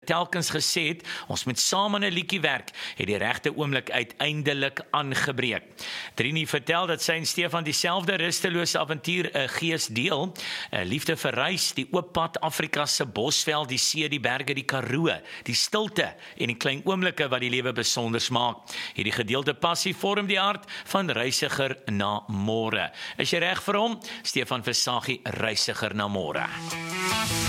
telkens gesê het, ons moet saam aan 'n liedjie werk, het die regte oomblik uiteindelik aangebreek. Trini vertel dat sy en Stefan dieselfde rustelose avontuur 'n gees deel, 'n liefde vir reis, die oop pad, Afrika se bosveld, die see, die berge, die Karoo, die stilte en die klein oomblikke wat die lewe besonder maak. Hierdie gedeelde passie vorm die hart van Reisiger na Môre. Is jy reg vir hom? Stefan Versaghi, Reisiger na Môre.